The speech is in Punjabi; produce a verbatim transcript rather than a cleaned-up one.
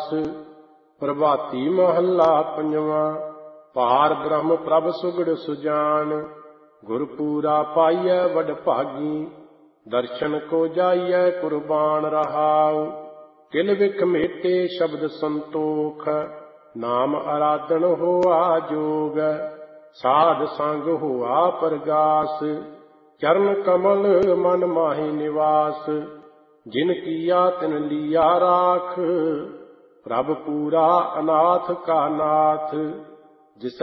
ਰਵਿਦਾਸ। ਪ੍ਰਭਾਤੀ ਮਹੱਲਾ ਪੰਜਵਾਂ। ਪਾਰ ਬ੍ਰਹਮ ਪ੍ਰਭ ਸੁਗੜ ਸੁਜਾਨ, ਗੁਰਪੂਰਾ ਪਾਈਐ ਵਡ ਭਾਗੀ। ਦਰਸ਼ਨ ਕੋ ਜਾਈਐ ਕੁਰਬਾਨ ਰਹਾਉ, ਕਿਲ ਵਿਖ ਮੇਟੇ ਸ਼ਬਦ ਸੰਤੋਖ। ਨਾਮ ਅਰਾਧਨ ਹੋਆ ਜੋਗ, ਸਾਧ ਸੰਗ ਹੋਆ ਪਰਗਾਸ। ਚਰਨ ਕਮਲ ਮਨ ਮਾਹੀ ਨਿਵਾਸ, ਜਿਨ ਕੀਆ ਤਿਨ ਲੀਆ ਰਾਖ। ਪ੍ਰਭ ਪੂਰਾ ਅਨਾਥ ਕਾ ਨਾਥ, ਜਿਸ